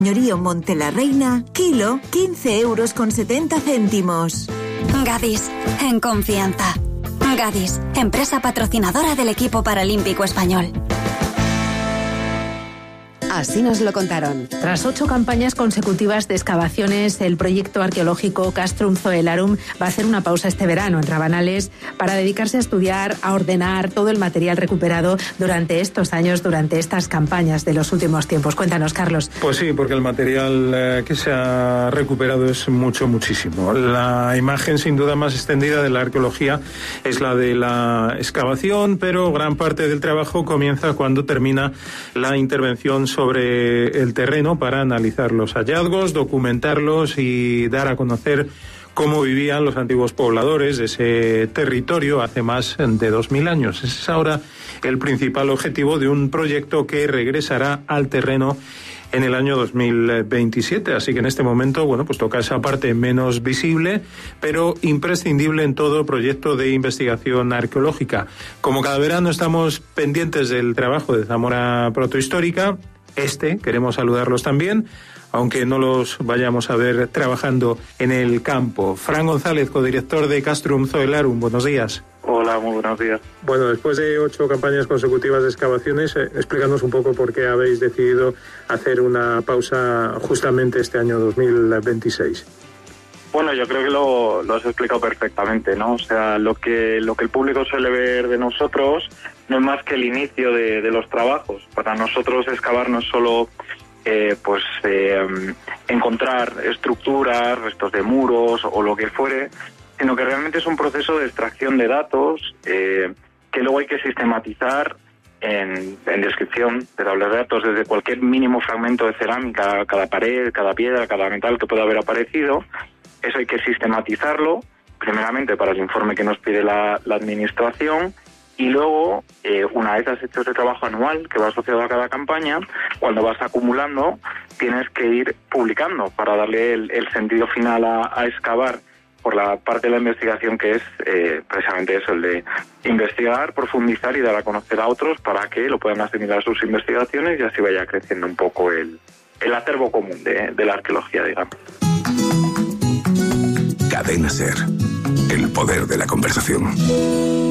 Señorío Monte la Reina, kilo, 15,70 €. Gadis, en confianza. Gadis, empresa patrocinadora del equipo paralímpico español. Así nos lo contaron. Tras 8 campañas consecutivas de excavaciones, el proyecto arqueológico Castrum Zoelarum va a hacer una pausa este verano en Rabanales para dedicarse a estudiar, a ordenar todo el material recuperado durante estos años, durante estas campañas de los últimos tiempos. Cuéntanos, Carlos. Pues sí, porque el material que se ha recuperado es muchísimo. La imagen sin duda más extendida de la arqueología es la de la excavación, pero gran parte del trabajo comienza cuando termina la intervención sobre el terreno para analizar los hallazgos, documentarlos y dar a conocer cómo vivían los antiguos pobladores de ese territorio hace más de 2000 años. Ese es ahora el principal objetivo de un proyecto que regresará al terreno en el año 2027. Así que en este momento, pues toca esa parte menos visible, pero imprescindible en todo proyecto de investigación arqueológica. Como cada verano estamos pendientes del trabajo de Zamora Protohistórica, queremos saludarlos también, aunque no los vayamos a ver trabajando en el campo. Fran González, codirector de Castrum Zoelarum, buenos días. Hola, muy buenos días. Bueno, después de 8 campañas consecutivas de excavaciones, explícanos un poco por qué habéis decidido hacer una pausa justamente este año 2026. Bueno, yo creo que lo has explicado perfectamente, ¿no? O sea, lo que el público suele ver de nosotros no es más que el inicio de los trabajos. Para nosotros excavar no es solo encontrar estructuras, restos de muros o lo que fuere, sino que realmente es un proceso de extracción de datos que luego hay que sistematizar en descripción de tablas de datos, desde cualquier mínimo fragmento de cerámica, cada pared, cada piedra, cada metal que pueda haber aparecido. Eso hay que sistematizarlo, primeramente para el informe que nos pide la administración, y luego, una vez has hecho ese trabajo anual que va asociado a cada campaña, cuando vas acumulando, tienes que ir publicando para darle el sentido final a excavar por la parte de la investigación, que es precisamente eso, el de investigar, profundizar y dar a conocer a otros para que lo puedan asimilar sus investigaciones y así vaya creciendo un poco el acervo común de la arqueología, digamos. Cadena SER, el poder de la conversación.